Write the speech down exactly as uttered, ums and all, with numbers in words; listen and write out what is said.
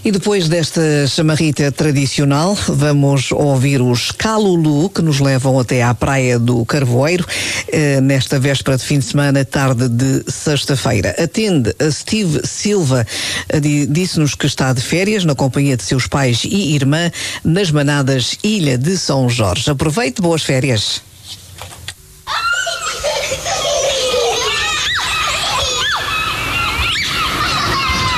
E depois desta chamarrita tradicional, vamos ouvir os Calulu, que nos levam até à Praia do Carvoeiro, eh, nesta véspera de fim de semana, tarde de sexta-feira. Atende a Steve Silva, disse-nos que está de férias na companhia de seus pais e irmã nas Manadas, Ilha de São Jorge. Aproveite, boas férias.